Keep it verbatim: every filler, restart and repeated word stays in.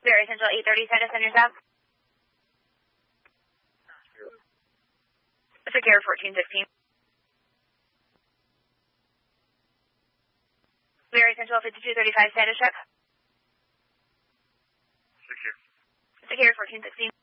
Very Central eight thirty, status on yourself. Secure fourteen sixteen. Very Central fifty-two thirty-five, status check. Secure. Secure fourteen sixteen.